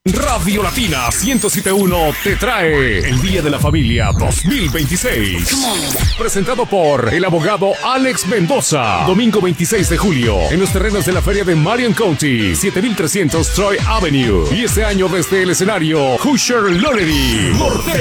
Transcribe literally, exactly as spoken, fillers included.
Radio Latina ciento siete punto uno te trae el Día de la Familia dos mil veintiséis. Presentado por el abogado Alex Mendoza. Domingo veintiséis de julio en los terrenos de la feria de Marion County, siete mil trescientos Troy Avenue. Y este año desde el escenario, Usher Lonery.